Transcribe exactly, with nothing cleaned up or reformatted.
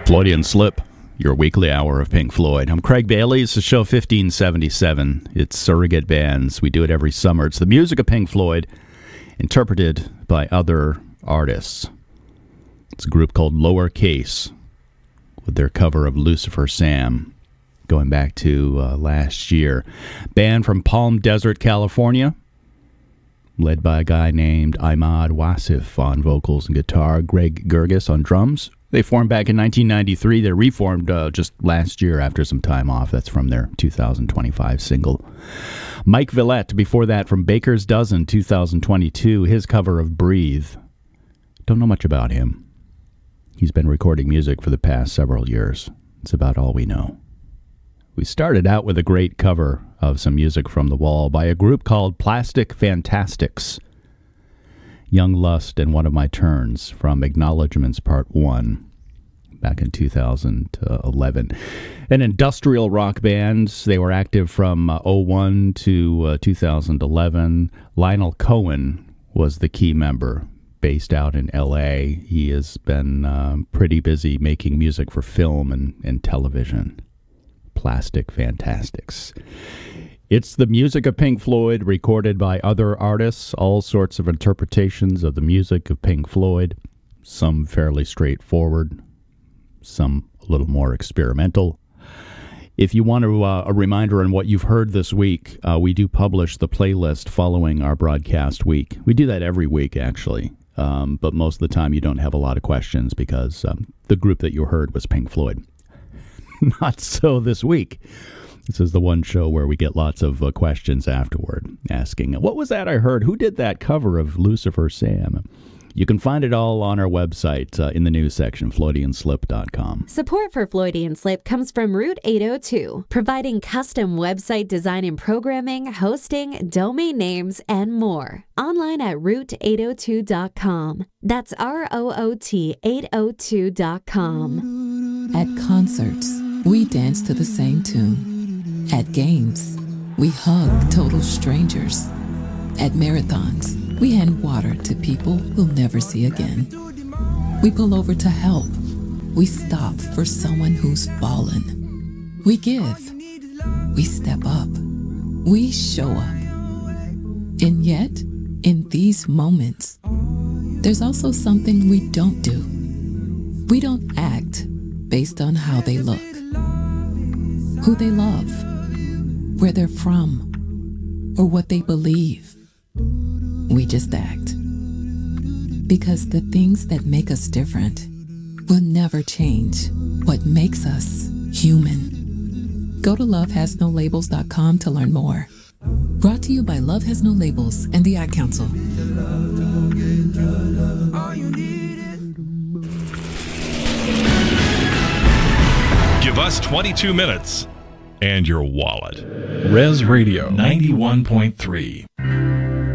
Floydian Slip, your weekly hour of Pink Floyd. I'm Craig Bailey. It's the show fifteen seventy-seven. It's Surrogate Bands. We do it every summer. It's the music of Pink Floyd, interpreted by other artists. It's a group called Lowercase, with their cover of Lucifer Sam, going back to uh, last year. Band from Palm Desert, California, led by a guy named Ahmad Wasif on vocals and guitar, Greg Gerges on drums. They formed back in nineteen ninety-three. They reformed uh, just last year after some time off. That's from their two thousand twenty-five single. Mike Villette, before that, from Baker's Dozen, two thousand twenty-two, his cover of Breathe. Don't know much about him. He's been recording music for the past several years. It's about all we know. We started out with a great cover of some music from The Wall by a group called Plastic Fantastics. Young Lust and One of My Turns from Acknowledgements Part one, back in two thousand eleven. An industrial rock band. They were active from uh, oh one to uh, two thousand eleven. Lionel Cohen was the key member, based out in L A. He has been uh, pretty busy making music for film and, and television. Plastic Fantastics. It's the music of Pink Floyd, recorded by other artists, all sorts of interpretations of the music of Pink Floyd, some fairly straightforward, some a little more experimental. If you want to, uh, a reminder on what you've heard this week, uh, we do publish the playlist following our broadcast week. We do that every week, actually, um, but most of the time you don't have a lot of questions because um, the group that you heard was Pink Floyd. Not so this week. This is the one show where we get lots of uh, questions afterward, asking, what was that I heard? Who did that cover of Lucifer Sam? You can find it all on our website uh, in the news section, Floydian Slip dot com. Support for Floydian Slip comes from Route eight oh two, providing custom website design and programming, hosting, domain names, and more. Online at route eight oh two dot com. That's R O O T eight oh two dot com. At concerts, we dance to the same tune. At games, we hug total strangers. At marathons, we hand water to people we'll never see again. We pull over to help. We stop for someone who's fallen. We give. We step up. We show up. And yet, in these moments, there's also something we don't do. We don't act based on how they look, who they love, where they're from, or what they believe. We just act. Because the things that make us different will never change what makes us human. Go to love has no labels dot com to learn more. Brought to you by Love Has No Labels and the Ad Council. Give us twenty-two minutes and your wallet. Res Radio ninety-one point three.